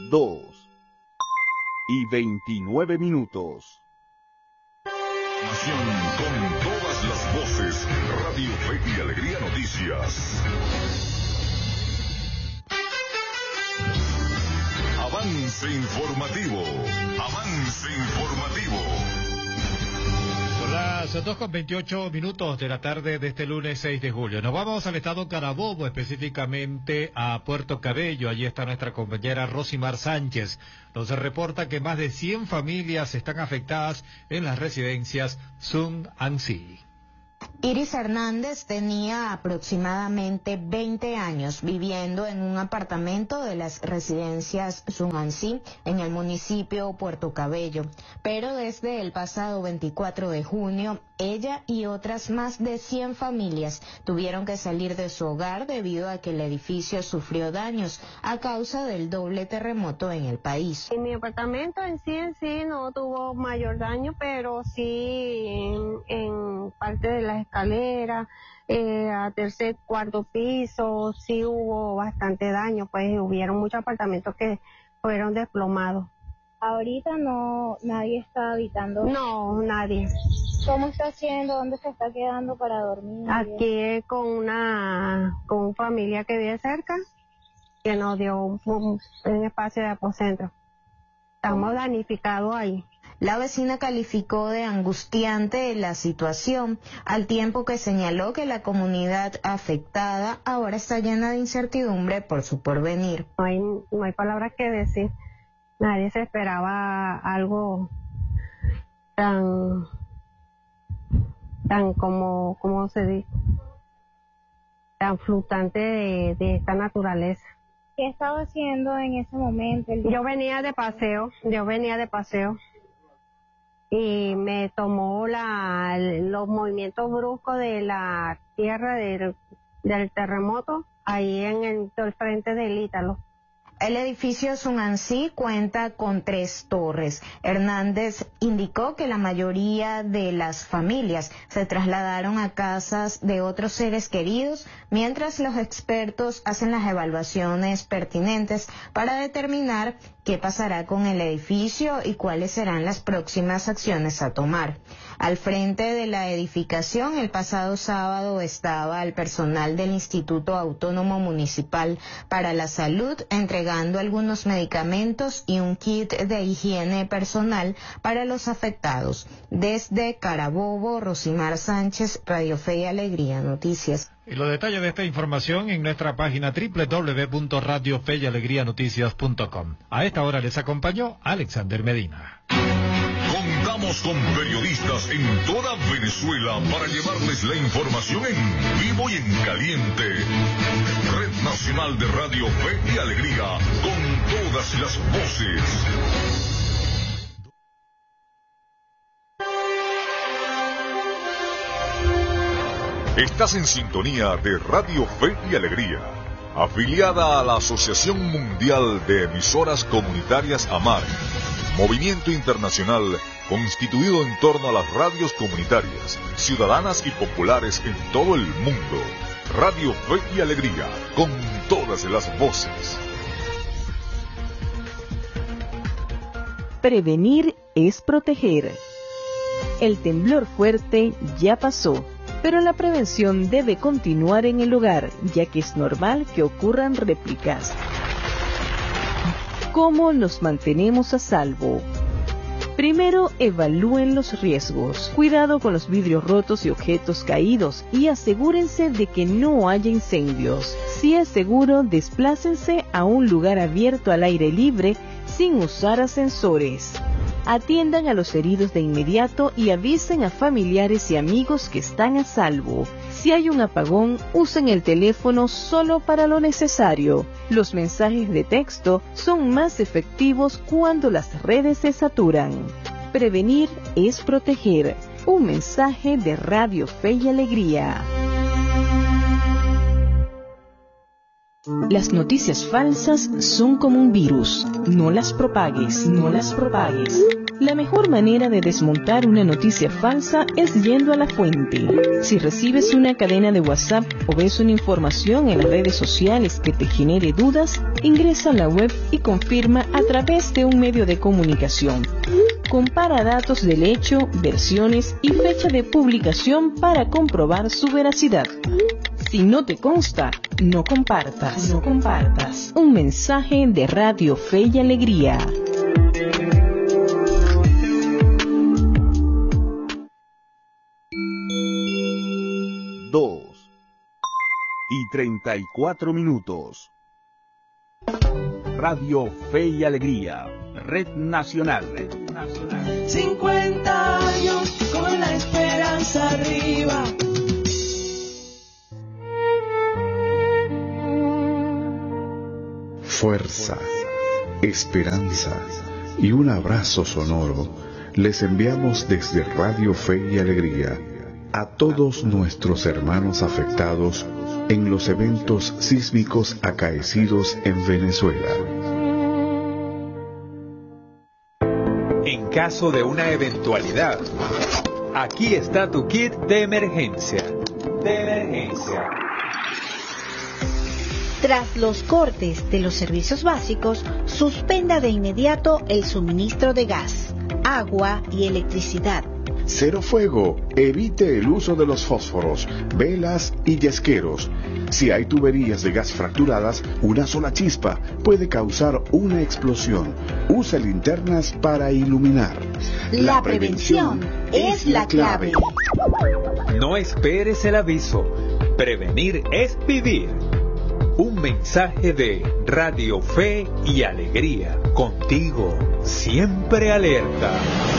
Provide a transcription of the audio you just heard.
2:29. Con todas las voces, Radio Fe y Alegría Noticias. Avance informativo. Avance informativo. Son las 2:28 de la tarde de este lunes 6 de julio. Nos vamos al estado Carabobo, específicamente a Puerto Cabello. Allí está nuestra compañera Rosimar Sánchez. Nos reporta que más de 100 familias están afectadas en las residencias Sun Ansi. Iris Hernández tenía aproximadamente 20 años viviendo en un apartamento de las residencias Sunansi en el municipio Puerto Cabello, pero desde el pasado 24 de junio, ella y otras más de 100 familias tuvieron que salir de su hogar debido a que el edificio sufrió daños a causa del doble terremoto en el país. En mi apartamento en sí no tuvo mayor daño, pero sí en parte de las escaleras, a tercer, cuarto piso, sí hubo bastante daño, pues hubieron muchos apartamentos que fueron desplomados. Ahorita nadie está habitando. No, nadie. ¿Cómo está haciendo? ¿Dónde se está quedando para dormir? Aquí con una familia que vive cerca, que nos dio un espacio de aposento. Estamos damnificados ahí. La vecina calificó de angustiante la situación, al tiempo que señaló que la comunidad afectada ahora está llena de incertidumbre por su porvenir. No hay palabras que decir. Nadie se esperaba algo tan como se dice, tan flotante de esta naturaleza. ¿Qué estaba haciendo en ese momento? Yo venía de paseo y me tomó los movimientos bruscos de la tierra del terremoto ahí en el frente del Ítalo. El edificio Sunansi cuenta con 3 torres. Hernández indicó que la mayoría de las familias se trasladaron a casas de otros seres queridos, mientras los expertos hacen las evaluaciones pertinentes para determinar qué pasará con el edificio y cuáles serán las próximas acciones a tomar. Al frente de la edificación, el pasado sábado estaba el personal del Instituto Autónomo Municipal para la Salud entregando algunos medicamentos y un kit de higiene personal para los afectados. Desde Carabobo, Rosimar Sánchez, Radio Fe y Alegría Noticias. Y los detalles de esta información en nuestra página www.radiofeyalegrianoticias.com. A esta hora les acompañó Alexander Medina. Contamos con periodistas en toda Venezuela para llevarles la información en vivo y en caliente. Red Nacional de Radio Fe y Alegría, con todas las voces. Estás en sintonía de Radio Fe y Alegría, afiliada a la Asociación Mundial de Emisoras Comunitarias AMAR, movimiento internacional constituido en torno a las radios comunitarias, ciudadanas y populares en todo el mundo. Radio Fe y Alegría, con todas las voces. Prevenir es proteger. El temblor fuerte ya pasó, pero la prevención debe continuar en el hogar, ya que es normal que ocurran réplicas. ¿Cómo nos mantenemos a salvo? Primero, evalúen los riesgos. Cuidado con los vidrios rotos y objetos caídos y asegúrense de que no haya incendios. Si es seguro, desplácense a un lugar abierto al aire libre sin usar ascensores. Atiendan a los heridos de inmediato y avisen a familiares y amigos que están a salvo. Si hay un apagón, usen el teléfono solo para lo necesario. Los mensajes de texto son más efectivos cuando las redes se saturan. Prevenir es proteger. Un mensaje de Radio Fe y Alegría. Las noticias falsas son como un virus. No las propagues, no las propagues. La mejor manera de desmontar una noticia falsa es yendo a la fuente. Si recibes una cadena de WhatsApp o ves una información en las redes sociales que te genere dudas, ingresa a la web y confirma a través de un medio de comunicación. Compara datos del hecho, versiones y fecha de publicación para comprobar su veracidad. Si no te consta, no compartas, no compartas. Un mensaje de Radio Fe y Alegría. Y 34 minutos. Radio Fe y Alegría, Red Nacional. 50 años con la esperanza arriba. Fuerza, esperanza y un abrazo sonoro les enviamos desde Radio Fe y Alegría a todos nuestros hermanos afectados en los eventos sísmicos acaecidos en Venezuela. En caso de una eventualidad, aquí está tu kit de emergencia. Tras los cortes de los servicios básicos, suspenda de inmediato el suministro de gas, agua y electricidad. Cero fuego, evite el uso de los fósforos, velas y yesqueros. Si hay tuberías de gas fracturadas, una sola chispa puede causar una explosión. Use linternas para iluminar. La prevención es la clave. No esperes el aviso. Prevenir es vivir. Un mensaje de Radio Fe y Alegría. Contigo, siempre alerta.